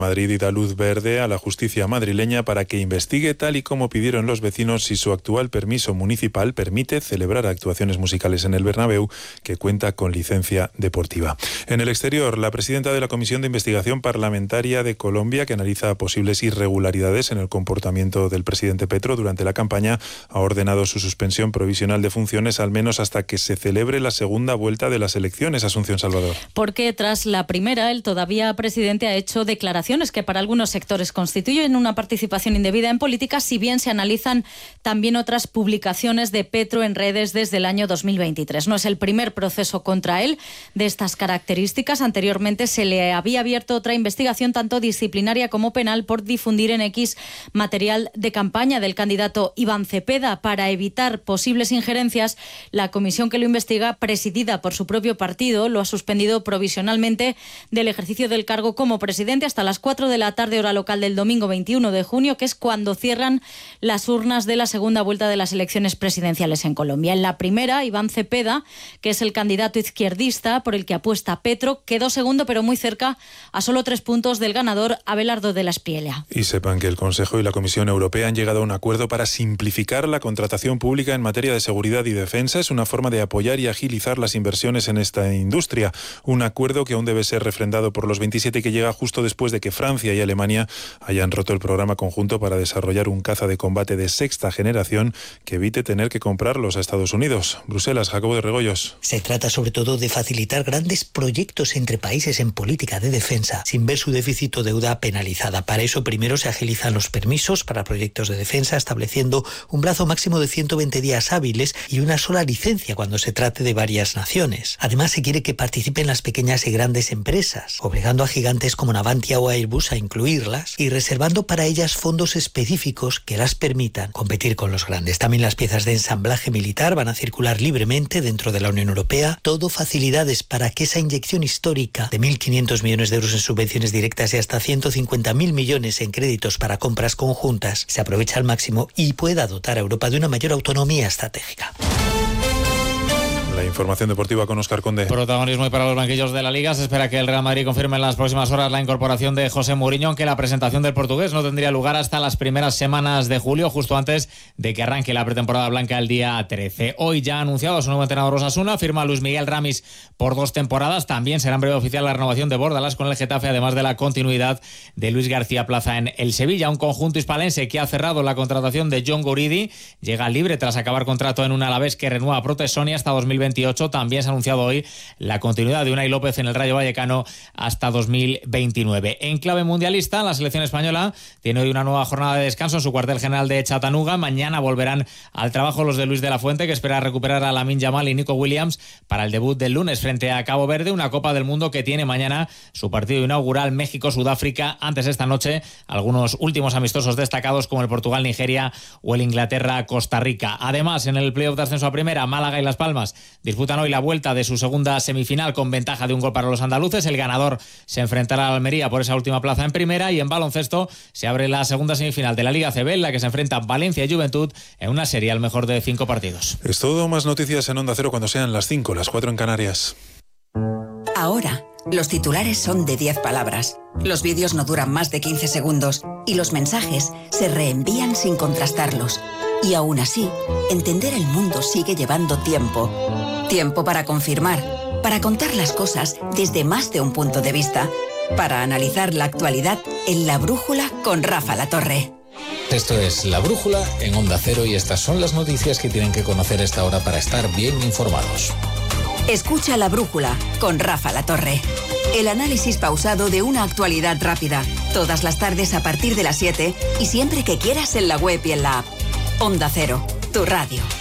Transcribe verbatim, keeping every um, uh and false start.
Madrid y da luz verde a la justicia madrileña para que investigue, tal y como pidieron los vecinos, si su actual permiso municipal permite celebrar actuaciones musicales en el Bernabéu, que cuenta con licencia deportiva. En el exterior, la presidenta de la Comisión de Investigación Parlamentaria de Colombia, que analiza posibles irregularidades en el comportamiento del presidente Petro durante la campaña, ha ordenado su suspensión provisional de funciones al menos hasta que se celebre la segunda vuelta de las elecciones. Asunción Salvador. Porque tras la primera, el todavía presidente ha hecho declaraciones que para algunos sectores constituyen una participación indebida en política, si bien se analizan también otras publicaciones de Petro en redes desde el año dos mil veintitrés. No es el primer proceso contra él de estas características. Anteriormente se le había abierto otra investigación, tanto disciplinaria como penal, por difundir en X material de campaña del candidato Iván Cepeda. Para evitar posibles injerencias, la comisión que lo investiga, presidida por su propio partido, lo ha suspendido provisionalmente del ejercicio del cargo como presidente hasta las cuatro de la tarde, hora local, del domingo veintiuno de junio, que es cuando cierran las urnas de la segunda vuelta de las elecciones presidenciales en Colombia. En la primera, Iván Cepeda, que es el candidato izquierdista por el que apuesta Petro, quedó segundo, pero muy cerca, a solo tres puntos del ganador, Abelardo de la Espriella. Y sepan que el Consejo y la Comisión Europea han llegado a un acuerdo para simplificar la contratación pública en materia de seguridad y defensa. Es una forma de apoyar y agilizar las inversiones en esta industria. Un acuerdo que aún debe ser refrendado por los veintisiete y que llega justo después de que Francia y Alemania hayan roto el programa conjunto para desarrollar un caza de combate de sexta generación que evite tener que comprarlos a Estados Unidos. Bruselas, Jacobo de Regoyos. Se trata sobre todo de facilitar grandes proyectos entre países en política de defensa, sin ver su déficit o deuda penalizada. Para eso, primero se agilizan los permisos para proyectos de defensa, estableciendo un plazo máximo de ciento veinte días hábiles y una sola licencia cuando se trate de varias naciones. Además, se quiere que participen las pequeñas y grandes empresas, obligando a gigantes como Navantia o Airbus a incluirlas y reservando para ellas fondos específicos que las permitan competir con los grandes. También las piezas de ensamblaje militar van a circular libremente dentro de la Unión Europea. Todo facilidades para que esa inyección histórica de mil quinientos millones de euros en subvenciones directas y hasta ciento cincuenta mil millones en créditos para compras conjuntas se aproveche al máximo y pueda dotar a Europa de una mayor autonomía estratégica. La información deportiva con Óscar Conde. Protagonismo y para los banquillos de la Liga. Se espera que el Real Madrid confirme en las próximas horas la incorporación de José Mourinho, aunque la presentación del portugués no tendría lugar hasta las primeras semanas de julio, justo antes de que arranque la pretemporada blanca el día trece. Hoy ya ha anunciado a su nuevo entrenador Osasuna, firma Luis Miguel Ramis por dos temporadas. También será en breve oficial la renovación de Bordalás con el Getafe, además de la continuidad de Luis García Plaza en el Sevilla. Un conjunto hispalense que ha cerrado la contratación de John Guridi, llega libre tras acabar contrato en un Alavés que renueva a Protesoni hasta dos mil veintiocho. También se ha anunciado hoy la continuidad de Unai López en el Rayo Vallecano hasta dos mil veintinueve. En clave mundialista, la selección española tiene hoy una nueva jornada de descanso en su cuartel general de Chattanooga. Mañana volverán al trabajo los de Luis de la Fuente, que espera recuperar a Lamine Yamal y Nico Williams para el debut del lunes frente a Cabo Verde, una Copa del Mundo que tiene mañana su partido inaugural México-Sudáfrica. Antes esta noche, algunos últimos amistosos destacados como el Portugal-Nigeria o el Inglaterra-Costa Rica. Además, en el playoff de ascenso a primera, Málaga y Las Palmas disputan hoy la vuelta de su segunda semifinal con ventaja de un gol para los andaluces. El ganador se enfrentará a Almería por esa última plaza en primera, y en baloncesto se abre la segunda semifinal de la Liga C B, en la que se enfrentan Valencia y Juventud en una serie al mejor de cinco partidos. Es todo. Más noticias en Onda Cero cuando sean las cinco, las cuatro en Canarias. Ahora, los titulares son de diez palabras, los vídeos no duran más de quince segundos y los mensajes se reenvían sin contrastarlos. Y aún así, entender el mundo sigue llevando tiempo. Tiempo para confirmar, para contar las cosas desde más de un punto de vista, para analizar la actualidad en La Brújula con Rafa Latorre. Esto es La Brújula en Onda Cero y estas son las noticias que tienen que conocer a esta hora para estar bien informados. Escucha La Brújula con Rafa Latorre. El análisis pausado de una actualidad rápida. Todas las tardes a partir de las siete y siempre que quieras en la web y en la app. Onda Cero, tu radio.